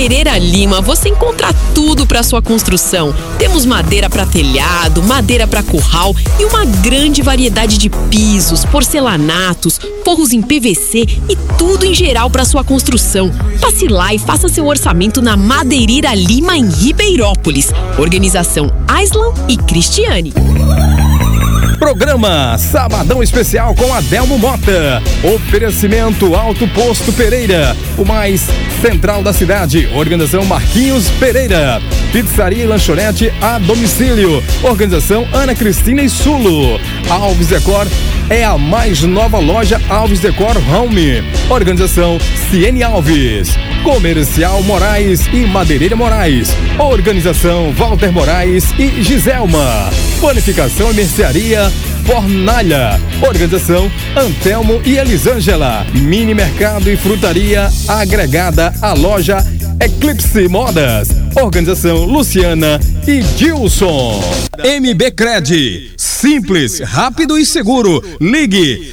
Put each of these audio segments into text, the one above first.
Madeireira Lima você encontra tudo para sua construção. Temos madeira para telhado, madeira para curral e uma grande variedade de pisos, porcelanatos, forros em PVC e tudo em geral para sua construção. Passe lá e faça seu orçamento na Madeireira Lima em Ribeirópolis. Organização Aislan e Cristiane. Programa Sabadão Especial com Adelmo Mota. Oferecimento Alto Posto Pereira, o mais central da cidade. Organização Marquinhos Pereira. Pizzaria e lanchonete a domicílio. Organização Ana Cristina e Sulo. Alves Decor é a mais nova loja Alves Decor Home. Organização Ciene Alves. Comercial Moraes e Madeireira Moraes. Organização Walter Moraes e Giselma. Panificação e mercearia Fornalha. Organização Antelmo e Elisângela. Mini mercado e frutaria agregada à loja Eclipse Modas. Organização Luciana e Gilson. MB Cred. Simples, rápido e seguro. Ligue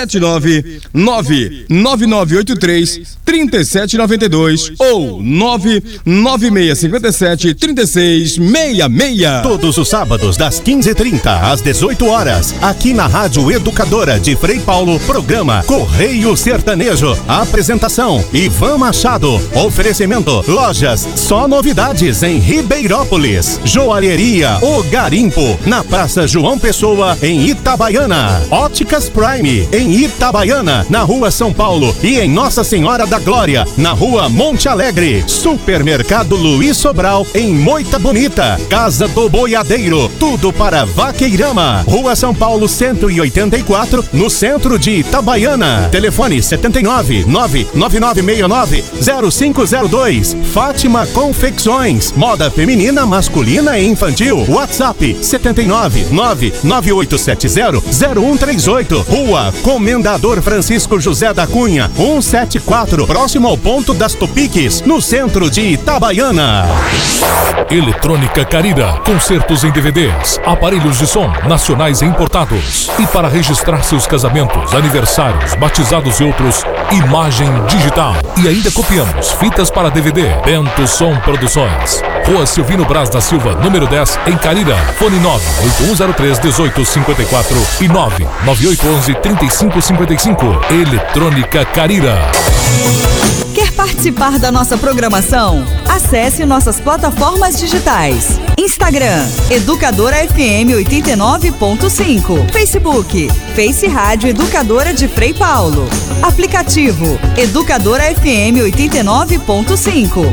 79999833792 ou 996573666. Todos os sábados das 15h30 às 18 horas, aqui na Rádio Educadora de Frei Paulo, programa Correio Sertanejo. Apresentação Ivan Machado. Oferecimento Lojas Só Novidades em Ribeirópolis. Joalheria O Garimpo na Praça João Pessoa em Itabaiana. Óticas Prime em Itabaiana, na Rua São Paulo e em Nossa Senhora da Glória, na Rua Monte Alegre. Supermercado Luiz Sobral em Moita Bonita. Casa do Boiadeiro, tudo para vaqueirama. Rua São Paulo 184, no centro de Itabaiana. Telefone 79999690502. Fátima Confecções, moda feminina, masculina e infantil. WhatsApp 79998700138. Rua Comendador Francisco José da Cunha 174, próximo ao ponto das Tupiques, no centro de Itabaiana. Eletrônica Carira, concertos em DVDs, aparelhos de som nacionais e importados. E para registrar seus casamentos, aniversários, batizados e outros, imagem digital. E ainda copiamos fitas para DVD. Bento Som Produções. Rua Silvino Braz da Silva, número 10, em Carira. Fone 98103-1854 e 99811-3555. Eletrônica Carira. Quer participar da nossa programação? Acesse nossas plataformas digitais. Instagram, Educadora FM 89.5. Facebook, Face Rádio Educadora de Frei Paulo. Aplicativo, Educadora FM 89.5.